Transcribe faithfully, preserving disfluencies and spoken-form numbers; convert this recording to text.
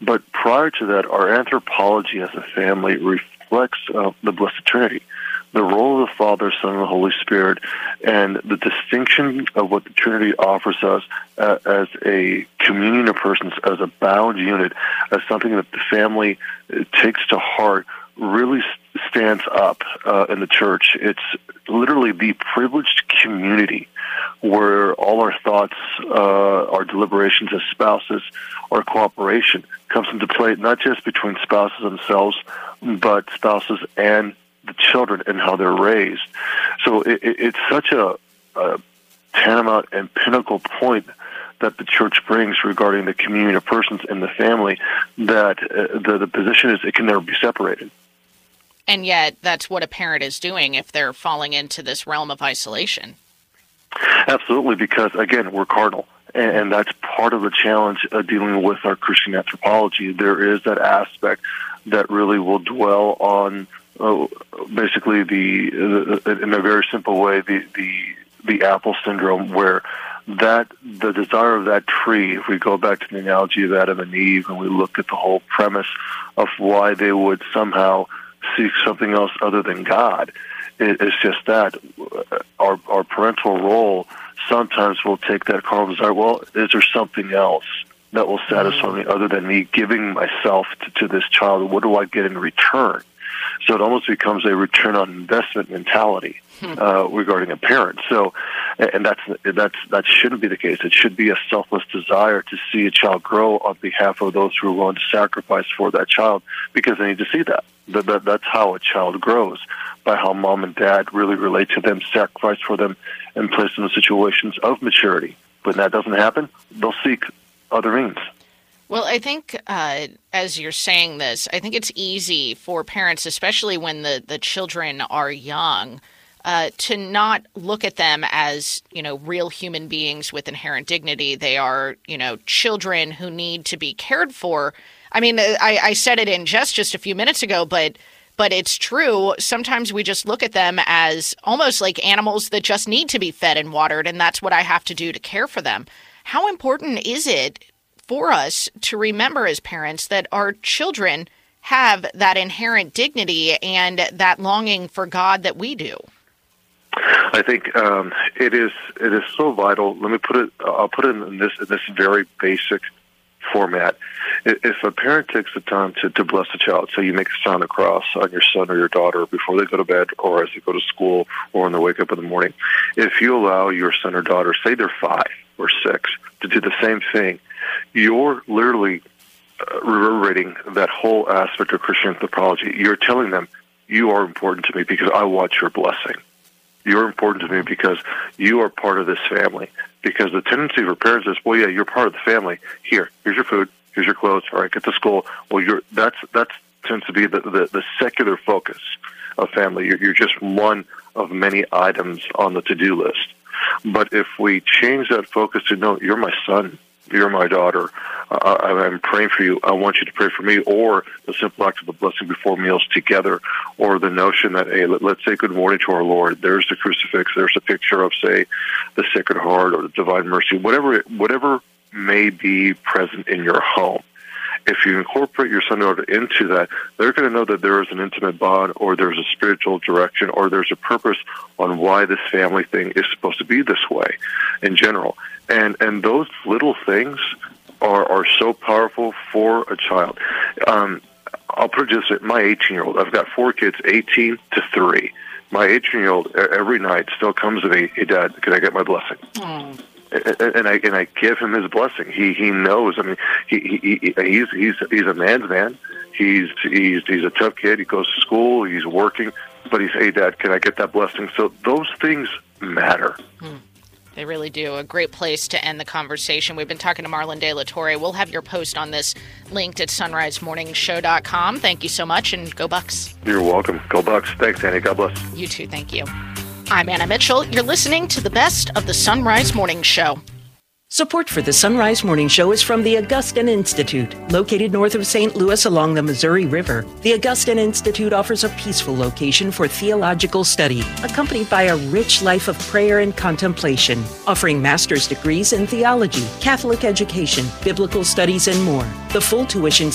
But prior to that, our anthropology as a family reflects uh, the Blessed Trinity, the role of the Father, Son, and the Holy Spirit, and the distinction of what the Trinity offers us uh, as a communion of persons, as a bound unit, as something that the family uh, takes to heart, really stands up uh, in the church. It's literally the privileged community where all our thoughts, uh, our deliberations as spouses, our cooperation comes into play, not just between spouses themselves, but spouses and the children and how they're raised. So it, it, it's such a, a tantamount and pinnacle point that the church brings regarding the communion of persons in the family that uh, the, the position is it can never be separated. And yet that's what a parent is doing if they're falling into this realm of isolation. Absolutely, because, again, we're cardinal, and that's part of the challenge of dealing with our Christian anthropology. There is that aspect that really will dwell on uh, basically the, uh, in a very simple way, the, the, the apple syndrome, where that the desire of that tree, if we go back to the analogy of Adam and Eve, and we look at the whole premise of why they would somehow seek something else other than God, it's just that our our parental role sometimes will take that carnal desire. Well, is there something else that will satisfy me other than me giving myself to, to this child? What do I get in return? So it almost becomes a return on investment mentality uh, regarding a parent. So, and that's that's that shouldn't be the case. It should be a selfless desire to see a child grow on behalf of those who are willing to sacrifice for that child, because they need to see that. That, that that's how a child grows, by how mom and dad really relate to them, sacrifice for them, and place them in situations of maturity. When that doesn't happen, they'll seek other means. Well, I think uh, as you're saying this, I think it's easy for parents, especially when the, the children are young, uh, to not look at them as, you know, real human beings with inherent dignity. They are, you know, children who need to be cared for. I mean, I, I said it in jest just a few minutes ago, but but it's true. Sometimes we just look at them as almost like animals that just need to be fed and watered, and that's what I have to do to care for them. How important is it for us to remember as parents that our children have that inherent dignity and that longing for God that we do? I think um, it is it is so vital. Let me put it. I'll put it in this in this very basic format. If a parent takes the time to, to bless a child, so you make a sign of the cross on your son or your daughter before they go to bed or as they go to school or when they wake up in the morning, if you allow your son or daughter, say they're five or six, to do the same thing, you're literally uh, reverberating that whole aspect of Christian anthropology. You're telling them, you are important to me because I want your blessing. You're important to me because you are part of this family. Because the tendency for parents is, well, yeah, you're part of the family. Here, here's your food, here's your clothes. All right, get to school. Well, you're that's that's tends to be the, the, the secular focus of family. You're, you're just one of many items on the to-do list. But if we change that focus to, no, you're my son, you're my daughter, uh, I'm praying for you, I want you to pray for me, or the simple act of the blessing before meals together, or the notion that, hey, let, let's say good morning to our Lord. There's the crucifix, there's a picture of, say, the Sacred Heart or the Divine Mercy, whatever whatever may be present in your home. If you incorporate your son or daughter into that, they're going to know that there is an intimate bond, or there's a spiritual direction, or there's a purpose on why this family thing is supposed to be this way in general. And and those little things are, are so powerful for a child. Um, I'll put it just my eighteen-year-old. I've got four kids, eighteen to three. My eighteen-year-old every night still comes to me, hey, Dad, can I get my blessing? Mm. And I and I give him his blessing. He he knows. I mean, he, he, he he's he's he's a man's man. He's he's he's a tough kid. He goes to school. He's working, but he's, hey, Dad, can I get that blessing? So those things matter. Hmm. They really do. A great place to end the conversation. We've been talking to Marlon De La Torre. We'll have your post on this linked at sunrise morning show dot com. Thank you so much, and go Bucks. You're welcome. Go Bucks. Thanks, Annie. God bless. You too. Thank you. I'm Anna Mitchell. You're listening to the best of the Sunrise Morning Show. Support for the Sunrise Morning Show is from the Augustine Institute. Located north of Saint Louis along the Missouri River, the Augustine Institute offers a peaceful location for theological study, accompanied by a rich life of prayer and contemplation, offering master's degrees in theology, Catholic education, biblical studies, and more. The full tuition